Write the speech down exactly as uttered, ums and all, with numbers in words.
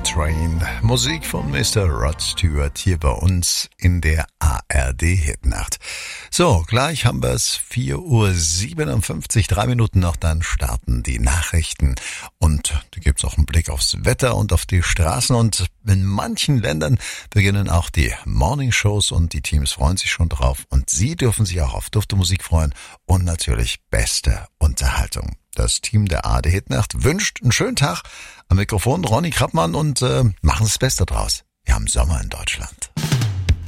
Train. Musik von Mister Rod Stewart hier bei uns in der A R D-Hitnacht. So, gleich haben wir es vier Uhr siebenundfünfzig, drei Minuten noch, dann starten die Nachrichten. Und da gibt's auch einen Blick aufs Wetter und auf die Straßen. Und in manchen Ländern beginnen auch die Morningshows und die Teams freuen sich schon drauf. Und Sie dürfen sich auch auf dufte Musik freuen und natürlich beste Unterhaltung. Das Team der A R D-Hitnacht wünscht einen schönen Tag. Am Mikrofon Ronny Krappmann und äh, machen Sie das Beste draus. Wir haben Sommer in Deutschland.